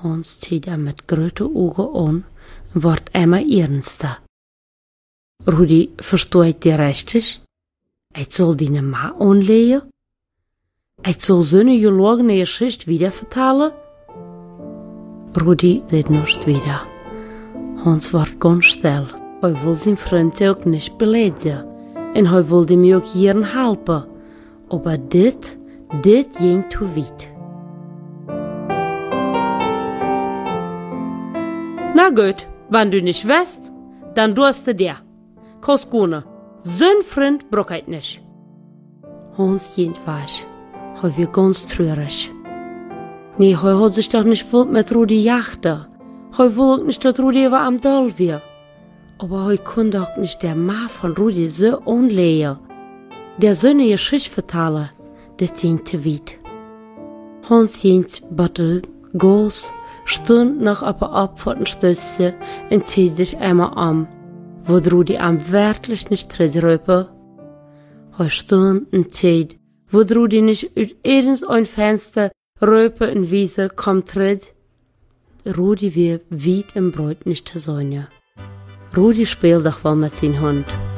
Hans ziet hem met grote ogen aan en wordt immer ernster. Rudi, versteht die richtig? Het soll die ma aanlegen? Het soll seine gelogene Geschichte wieder vertellen? Rudi sagt nichts wieder. Hans wird ganz still. Er will sein Freund auch nicht beleidigen. Und er will ihm auch jeden helfen. Aber dit ging zu weit. Na gut, wenn du nicht weißt, dann tust du dir. Koskone, sein Freund braucht nicht. Hans geht weg. Er wird ganz traurig. Nee, er hat sich doch nicht wohl mit Rudi jachten. Er will auch nicht, dass Rudi über am Doll wird. Aber er kann doch nicht der Mann von Rudi so anlegen. Der seine Geschichte vertellen, das ging zu weit. Hans geht Battle, Gas, stund noch ab vor den Stöße und zieht sich einmal an, wo Rudi am wirklich nicht tritt rüber. Er stund und zieht, wo Rudi nicht aus irgendein Fenster rüber in Wiese kommt tritt. Rudi wird weit im Bräut nicht zu sein. Rudi spielt doch wohl mit seinem Hund.